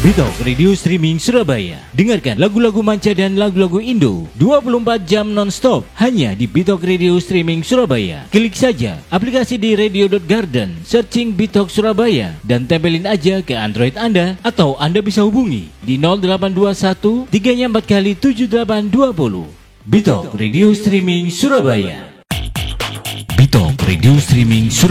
Bitok Radio Streaming Surabaya. Dengarkan lagu-lagu manca dan lagu-lagu Indo 24 jam non-stop hanya di Bitok Radio Streaming Surabaya. Klik saja aplikasi di radio.garden, searching Bitok Surabaya dan tempelin aja ke Android Anda, atau Anda bisa hubungi di 0821 3 4 kali 7820. Bitok Radio Streaming Surabaya. Bitok Radio Streaming Surabaya.